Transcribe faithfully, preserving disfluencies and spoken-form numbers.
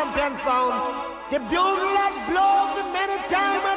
champion sound. The bugle that blows the many time